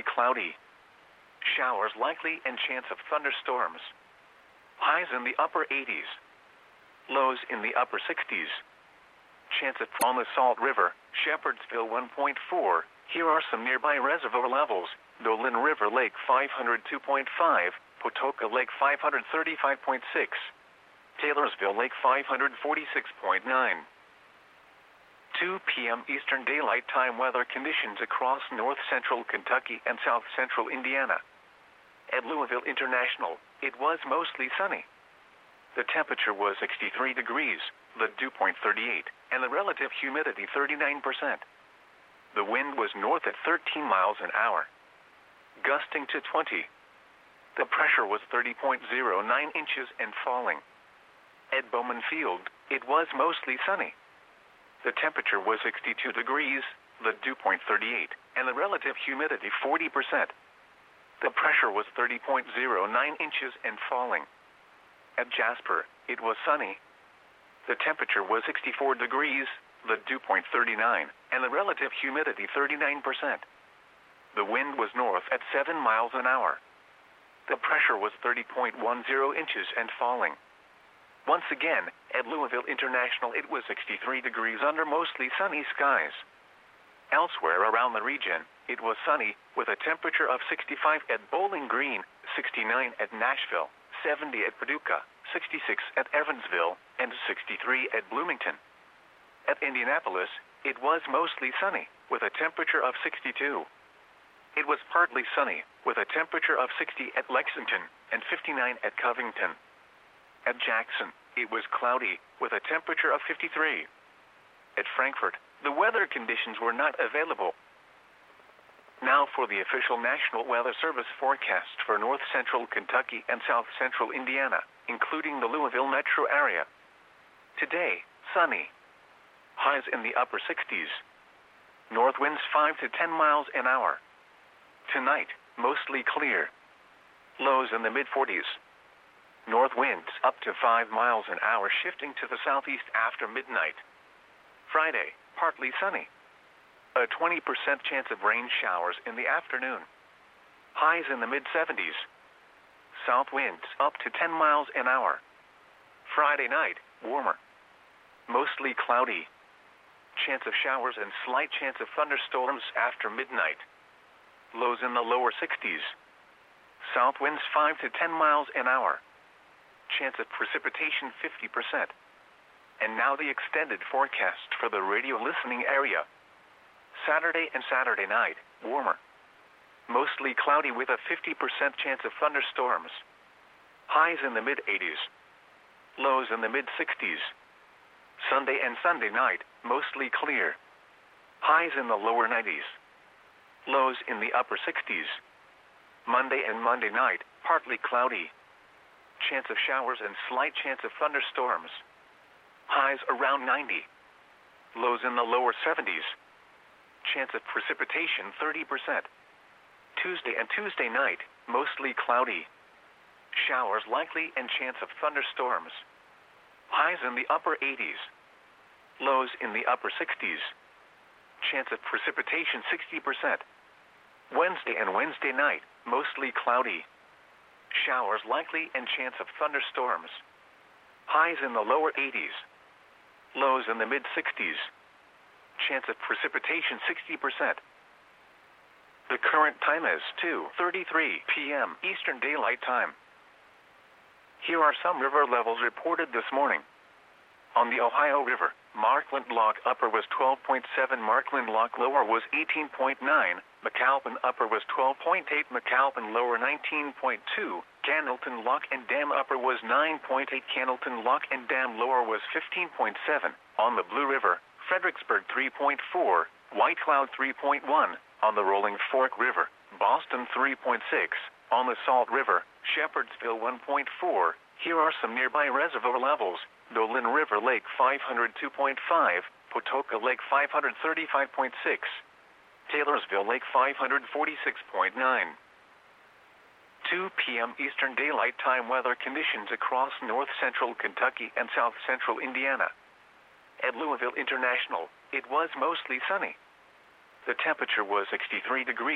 cloudy. Showers likely and chance of thunderstorms. Highs in the upper 80s. Lows in the upper 60s. Chance of on the Salt River, Shepherdsville 1.4. Here are some nearby reservoir levels. Dolan River Lake 502.5. Patoka Lake 535.6. Taylorsville Lake 546.9. 2 p.m. Eastern Daylight Time weather conditions across north-central Kentucky and south-central Indiana. At Louisville International, it was mostly sunny. The temperature was 63 degrees, the dew point 38, and the relative humidity 39%. The wind was north at 13 miles an hour, gusting to 20. The pressure was 30.09 inches and falling. At Bowman Field, it was mostly sunny. The temperature was 62 degrees, the dew point 38, and the relative humidity 40%. The pressure was 30.09 inches and falling. At Jasper, it was sunny. The temperature was 64 degrees, the dew point 39, and the relative humidity 39%. The wind was north at 7 miles an hour. The pressure was 30.10 inches and falling. Once again, at Louisville International it was 63 degrees under mostly sunny skies. Elsewhere around the region, it was sunny, with a temperature of 65 at Bowling Green, 69 at Nashville, 70 at Paducah, 66 at Evansville, and 63 at Bloomington. At Indianapolis, it was mostly sunny, with a temperature of 62. It was partly sunny, with a temperature of 60 at Lexington, and 59 at Covington. At Jackson, it was cloudy, with a temperature of 53. At Frankfort, the weather conditions were not available. Now for the official National Weather Service forecast for north-central Kentucky and south-central Indiana, including the Louisville metro area. Today, sunny. Highs in the upper 60s. North winds 5 to 10 miles an hour. Tonight, mostly clear. Lows in the mid-40s. North winds up to 5 miles an hour, shifting to the southeast after midnight. Friday, partly sunny. A 20% chance of rain showers in the afternoon. Highs in the mid-70s. South winds up to 10 miles an hour. Friday night, warmer. Mostly cloudy. Chance of showers and slight chance of thunderstorms after midnight. Lows in the lower 60s. South winds 5 to 10 miles an hour. Chance of precipitation 50%. And now the extended forecast for the radio listening area. Saturday and Saturday night, warmer. Mostly cloudy with a 50% chance of thunderstorms. Highs in the mid-80s. Lows in the mid-60s. Sunday and Sunday night, mostly clear. Highs in the lower 90s. Lows in the upper 60s. Monday and Monday night, partly cloudy. Chance of showers and slight chance of thunderstorms. Highs around 90. Lows in the lower 70s. Chance of precipitation 30%. Tuesday and Tuesday night, mostly cloudy. Showers likely and chance of thunderstorms. Highs in the upper 80s. Lows in the upper 60s. Chance of precipitation 60%. Wednesday and Wednesday night, mostly cloudy. Showers likely and chance of thunderstorms. Highs in the lower 80s. Lows in the mid-60s. Chance of precipitation 60%. The current time is 2:33 p.m. Eastern Daylight Time. Here are some river levels reported this morning. On the Ohio River, Markland Lock Upper was 12.7, Markland Lock Lower was 18.9, McAlpin Upper was 12.8, McAlpin Lower 19.2, Cannelton Lock and Dam Upper was 9.8, Cannelton Lock and Dam Lower was 15.7. On the Blue River, Fredericksburg 3.4, White Cloud 3.1. On the Rolling Fork River, Boston 3.6. On the Salt River, Shepherdsville 1.4. Here are some nearby reservoir levels. Dolan River Lake 502.5, Patoka Lake 535.6, Taylorsville Lake 546.9. 2 p.m. Eastern Daylight Time weather conditions across north-central Kentucky and south-central Indiana. At Louisville International, it was mostly sunny. The temperature was 63 degrees.